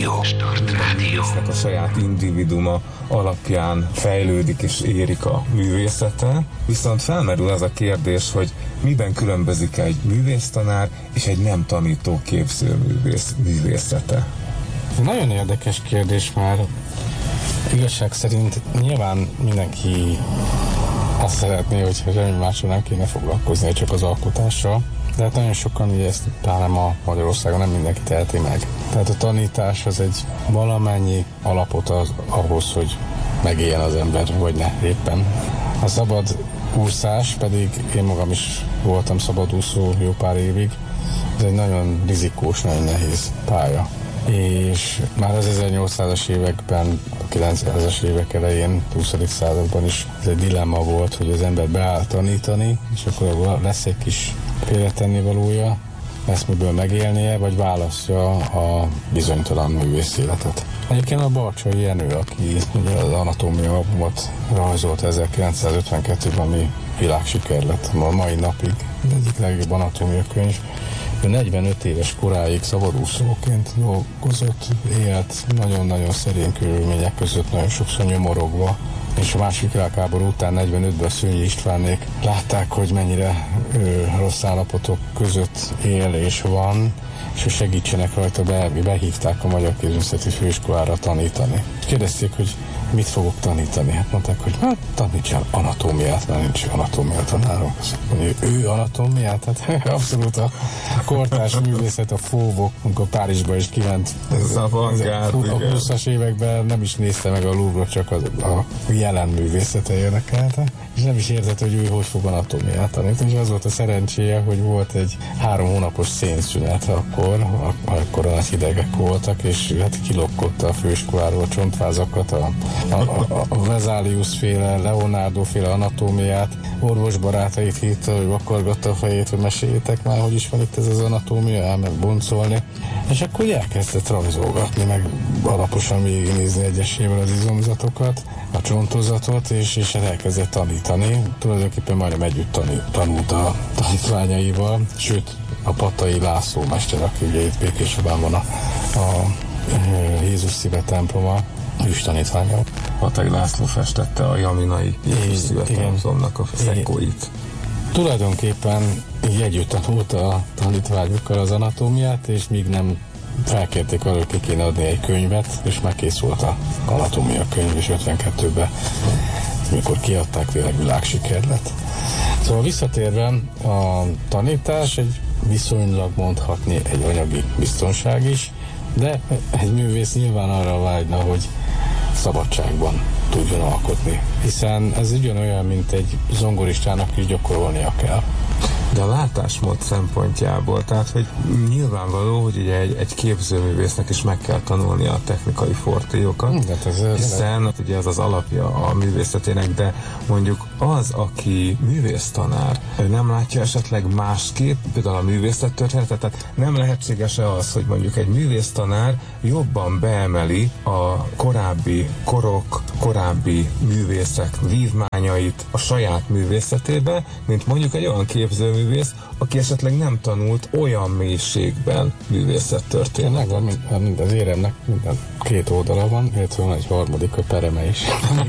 A saját individuuma alapján fejlődik és érik a művészete, viszont felmerül az a kérdés, hogy miben különbözik egy művésztanár és egy nem tanító képzőművész művészete. Nagyon érdekes kérdés, mert igazság szerint nyilván mindenki azt szeretné, hogy semmi mással nem kéne foglalkozni, csak az alkotással. De hát nagyon sokan, ugye ezt pláne ma Magyarországon nem mindenki teheti meg. Tehát a tanítás az egy valamennyi alapot az ahhoz, hogy megéljen az ember, vagy ne éppen. A szabad úszás pedig, én magam is voltam szabadúszó jó pár évig, ez egy nagyon rizikós, nagyon nehéz pálya. És már az 1800-as években, a 900-as évek elején, 20. században is ez egy dilemma volt, hogy az ember beáll tanítani, és akkor lesz egy kis félretenni valója, lesz miből megélnie, vagy választja a bizonytalan művész életet. Egyébként a Barcsay Jenő, aki ugye az Anatómia albumot rajzolt 1952-ben, ami világsiker lett a mai napig, az egyik legjobb anatómia könyv. 45 éves koráig szabadúszóként dolgozott, élt nagyon-nagyon szerény körülmények között, nagyon sokszor nyomorogva, és a második világháború után 45-ben Szőnyi Istvánék látták, hogy mennyire rossz állapotok között él és van, és hogy segítsenek rajta, behívták a Magyar Képzőművészeti Főiskolára tanítani. Kérdezték, hogy mit fogok tanítani? Hát mondták, hogy tanítsál anatómiát, mert nincs anatómia tanárunk. Ő anatómiát? Hát abszolút a kortárs művészet, a Faubourg, amikor Párizsba is kiment. Ez a avantgárd, a 20-as években nem is nézte meg a Louvre-ot, csak a jelen művészete érdekelte, és nem is értett, hogy ő hogy fog anatómiát tanítani. És az volt a szerencséje, hogy volt egy 3 hónapos szénszünet akkor a nagy hidegek voltak, és hát kilokkodta a főiskoláról a csontvázakat, a Vesalius féle, Leonardo féle anatómiát, orvosbarátait hívta, hogy vakargatta a fejét, hogy meséljétek már, hogy is van itt ez az anatómia, elment boncolni. És akkor úgy elkezdett rajzolgatni, meg alaposan végignézni egyesével az izomzatokat, a csontozatot, és elkezdett tanítani. Tulajdonképpen majdnem együtt tanult a tanítványaival, sőt a Pattai László mester, aki ugye itt Békéscsabán van a Jézus Szíve temploma, ő is tanítványa. Pattai László festette a Jaminai Jézus Szíve templomnak a szekóit. Tulajdonképpen így együtt tanulta a tanítványokkal az anatómiát, és míg nem felkérték arra, hogy ki kéne adni egy könyvet, és már kész volt az anatómia könyv, és 52-ben, mikor kiadták, tényleg világsiker lett. Szóval visszatérve, a tanítás egy viszonylag mondhatni egy anyagi biztonság is, de egy művész nyilván arra vágyna, hogy szabadságban tudjon alkotni, hiszen ez ugyanolyan, mint egy zongoristának is gyakorolnia kell. De a látásmód szempontjából, tehát hogy nyilvánvaló, hogy ugye egy képzőművésznek is meg kell tanulnia a technikai fortéjokat, hiszen ugye ez az alapja a művészetének, de mondjuk az, aki művésztanár, nem látja esetleg másképp, például a művészettörténetet, tehát nem lehetséges-e az, hogy mondjuk egy művésztanár jobban beemeli a korábbi korok, korábbi művészek vívmányait a saját művészetébe, mint mondjuk egy olyan képzőművész, aki esetleg nem tanult olyan mélységben művészettörténetet. Mind az éremnek minden 2 oldala van, illetve van egy harmadik, a pereme is.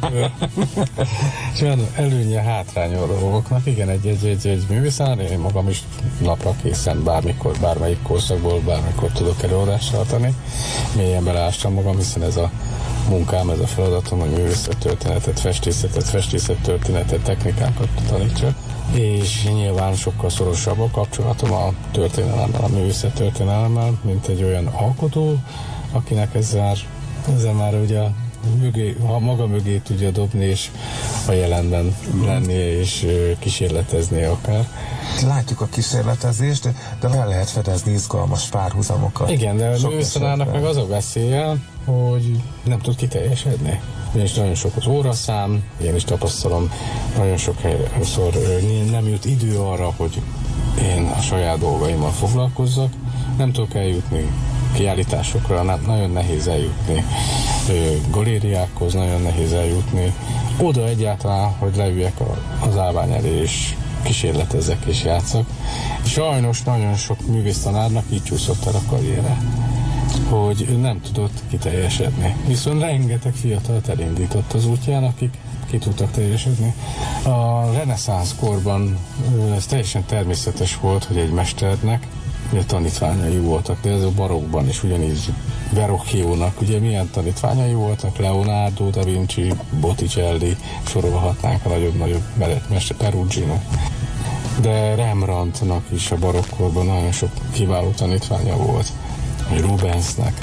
És van előnye, hátránya a dolgoknak. Igen, egy művésztanár, én magam is napra készen bármikor, bármelyik korszakból, bármikor tudok előadást tartani. Mélyen beleástam magam, hiszen ez a munkám, ez a feladatom, hogy művészettörténetet, festészettörténetet, technikákat tanítsak. És nyilván sokkal szorosabb a kapcsolatom a történelemmel, a művészettörténelemmel, mint egy olyan alkotó, akinek ezzel már ugye maga mögé tudja dobni, és a jelenben lenni, és kísérletezni akár. Látjuk a kísérletezést, de el lehet fedezni izgalmas párhuzamokat. Igen, de a művészettárnak meg az a veszélye, hogy nem tud kiteljesedni. És nagyon sok az óraszám, én is tapasztalom, nagyon sok helyszor nem jut idő arra, hogy én a saját dolgaimmal foglalkozzak, nem tudok eljutni kiállításokra, nagyon nehéz eljutni galériákhoz, nagyon nehéz eljutni oda egyáltalán, hogy leüljek az állvány elé, és kísérletezzek és játszak. És sajnos nagyon sok művésztanárnak így csúszott el a karriere. hogy ő nem tudott kiteljesedni. Viszont rengeteg fiatalt elindított az útján, akik ki tudtak teljesedni. A reneszánsz korban ez teljesen természetes volt, hogy egy mesternek ugye tanítványai voltak, de ez a barokkban is ugyanígy Verrocchiónak ugye milyen tanítványai voltak, Leonardo da Vinci, Botticelli, sorolhatnánk a nagyobb mester, Perugino. De Rembrandtnak is a barokkorban nagyon sok kiváló tanítványa volt, vagy Rubensnek,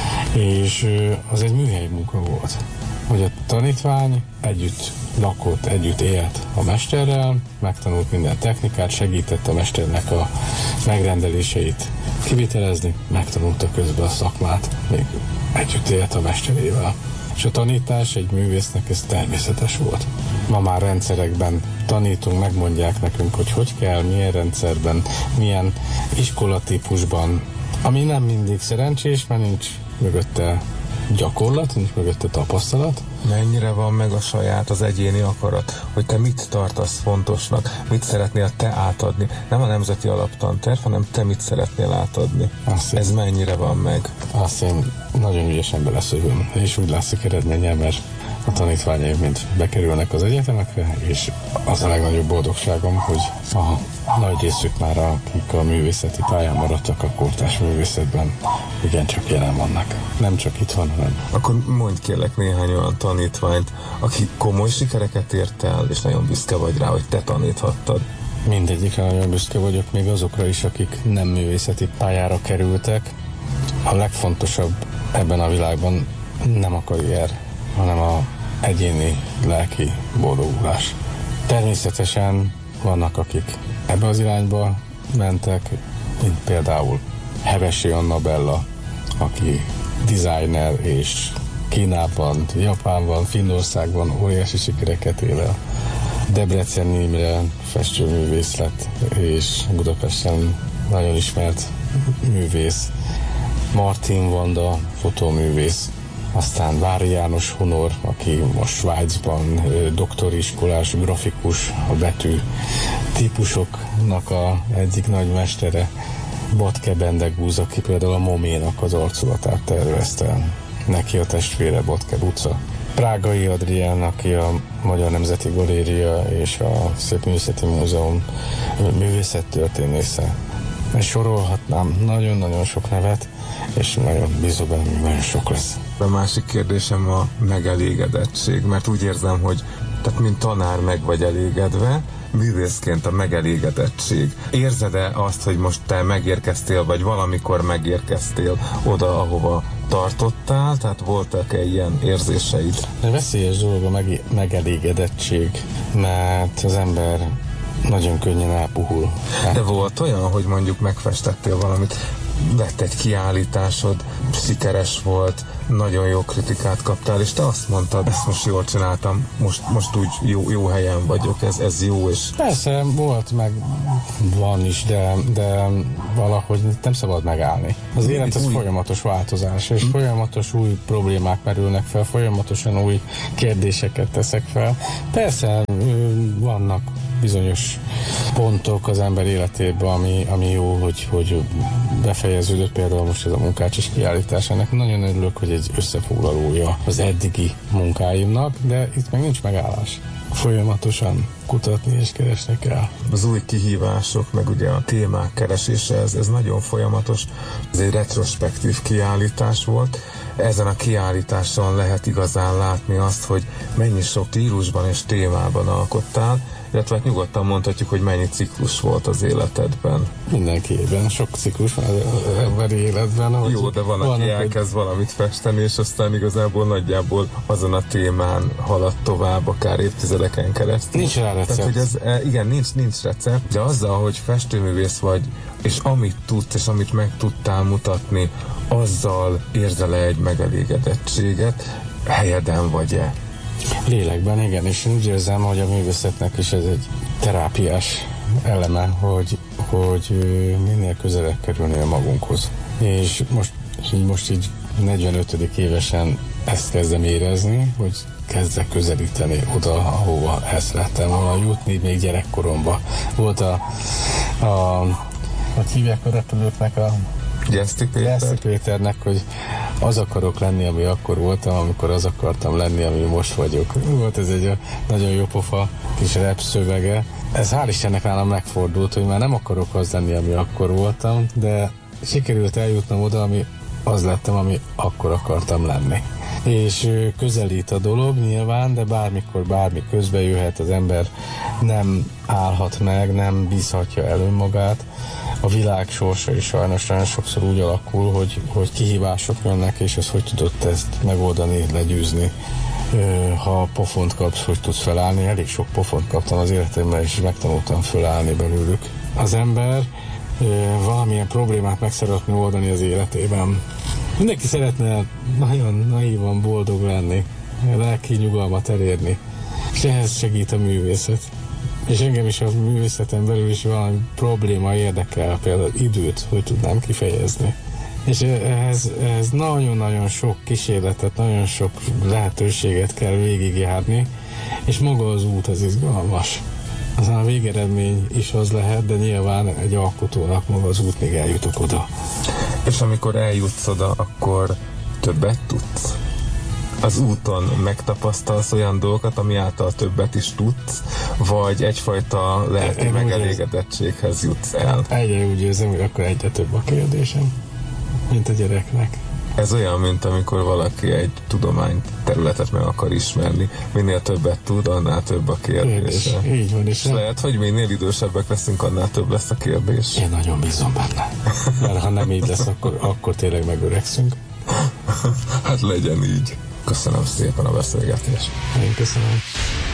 és az egy műhelyi munka volt, hogy a tanítvány együtt lakott, együtt élt a mesterrel, megtanult minden technikát, segített a mesternek a megrendeléseit kivitelezni, megtanulta közben a szakmát, még együtt élt a mesterével. És a tanítás egy művésznek ez természetes volt. Ma már rendszerekben tanítunk, megmondják nekünk, hogy kell, milyen rendszerben, milyen iskolatípusban, ami nem mindig szerencsés, mert nincs mögötte gyakorlat, nincs mögötte tapasztalat. Mennyire van meg a saját, az egyéni akarat, hogy te mit tartasz fontosnak, mit szeretnél te átadni. Nem a nemzeti alaptanterv, hanem te mit szeretnél átadni. Ez mennyire van meg? Azt én nagyon ügyesen beleszövöm, és úgy látszik eredménye, mert a tanítványaim mind bekerülnek az egyetemekre, és az a legnagyobb boldogságom, hogy a nagy részük már, akik a művészeti pályán maradtak a kortárs művészetben, igencsak jelen vannak. Nem csak itt van, hanem... Akkor mondj kérlek néhány olyan tanítványt, aki komoly sikereket ért el, és nagyon büszke vagy rá, hogy te taníthattad. Mindegyikre nagyon büszke vagyok, még azokra is, akik nem művészeti pályára kerültek. A legfontosabb ebben a világban nem a karrier, hanem a egyéni lelki boldogulás. Természetesen vannak, akik ebbe az irányba mentek, mint például Hevesi Annabella, aki designer és Kínában, Japánban, Finnországban óriási sikereket él el. Debrecen Imre festőművész lett, és Budapesten nagyon ismert művész. Martin Vanda fotóművész. Aztán Vári János Honor, aki most Svájcban doktoriskolás, grafikus, a betű típusoknak a egyik nagy mestere. Batke Bendegúz, aki például a Moménak az arculatát tervezte. Neki a testvére Batke Buca. Prágai Adrián, aki a Magyar Nemzeti Galéria és a Szépművészeti Múzeum művészettörténésze. Sorolhatnám nagyon-nagyon sok nevet, és nagyon bízom benne, hogy nagyon sok lesz. A másik kérdésem a megelégedettség, mert úgy érzem, hogy tehát mint tanár meg vagy elégedve, művészként a megelégedettség. Érzed-e azt, hogy most te megérkeztél, vagy valamikor megérkeztél oda, ahova tartottál? Tehát voltak-e ilyen érzéseid? Veszélyes dolog a megelégedettség, mert az ember nagyon könnyen elpuhul. De volt olyan, hogy mondjuk megfestettél valamit, lett egy kiállításod, sikeres volt, nagyon jó kritikát kaptál, és te azt mondtad, ezt most jól csináltam, most úgy jó helyen vagyok, ez jó, és... Persze, volt, meg van is, de valahogy nem szabad megállni. Az élet az folyamatos változás, és folyamatos új problémák merülnek fel, folyamatosan új kérdéseket teszek fel. Persze, vannak bizonyos pontok az ember életében, ami jó, hogy befejeződött, például most ez a munkácsis kiállítás. Ennek nagyon örülök, hogy egy összefoglalója az eddigi munkáimnak, de itt meg nincs megállás. Folyamatosan kutatni és keresni kell. Az új kihívások, meg ugye a témák keresése, ez nagyon folyamatos. Ez egy retrospektív kiállítás volt. Ezen a kiállításon lehet igazán látni azt, hogy mennyi sok stílusban és témában alkottál, illetve hát nyugodtan mondhatjuk, hogy mennyi ciklus volt az életedben. Mindenképpen sok ciklus van az emberi életben. Jó, de van, aki elkezd valamit festeni, és aztán igazából nagyjából azon a témán halad tovább, akár évtizedeken keresztül. Nincs rá recept. Tehát, hogy ez, igen, nincs recept, de azzal, hogy festőművész vagy, és amit tudsz, és amit meg tudtál mutatni, azzal érzel-e egy megelégedettséget, helyeden vagy-e? Lélekben, igen, és én úgy érzem, hogy a művészetnek is ez egy terápiás eleme, hogy minél közelebb kerülnél magunkhoz. És most így 45. évesen ezt kezdem érezni, hogy kezdek közelíteni oda, ahova el szerettem volna jutni, még gyerekkoromban. Volt hogy hívják a repülőknek Gyeszti Péternek, hogy az akarok lenni, ami akkor voltam, amikor az akartam lenni, ami most vagyok. Volt ez egy nagyon jó pofa kis rap szövege. Ez hál' Istennek nálam megfordult, hogy már nem akarok az lenni, ami akkor voltam, de sikerült eljutnom oda, ami az lettem, ami akkor akartam lenni. És közelít a dolog nyilván, de bármikor bármi közbe jöhet, az ember nem állhat meg, nem bízhatja el önmagát. A világ sorsa is sajnos nagyon sokszor úgy alakul, hogy kihívások jönnek, és ez hogy tudod ezt megoldani, legyőzni. Ha pofont kapsz, hogy tudsz felállni, elég sok pofont kaptam az életemben, és megtanultam felállni belőlük. Az ember valamilyen problémát meg szeretne oldani az életében. Mindenki szeretne nagyon naívan boldog lenni, lelki nyugalmat elérni, és ehhez segít a művészet. És engem is a művészeten belül is valami probléma érdekel, például időt, hogy tudnám kifejezni. És ehhez nagyon-nagyon sok kísérletet, nagyon sok lehetőséget kell végigjárni, és maga az út az izgalmas. Aztán a végeredmény is az lehet, de nyilván egy alkotónak maga az út, még eljutok oda. És amikor eljutsz oda, akkor többet tudsz? Az úton megtapasztalsz olyan dolgokat, ami által többet is tudsz, vagy egyfajta lelki megelégedettséghez jutsz el? Egyre úgy érzem, hogy akkor egyre több a kérdésem, mint a gyereknek. Ez olyan, mint amikor valaki egy tudományterületet meg akar ismerni. Minél többet tud, annál több a kérdése. Így van, és lehet, hogy minél idősebbek leszünk, annál több lesz a kérdés. Én nagyon bízom benne. Mert ha nem így lesz, akkor tényleg megöregszünk. Hát legyen így. Köszönöm szépen a beszélgetést. Én köszönöm.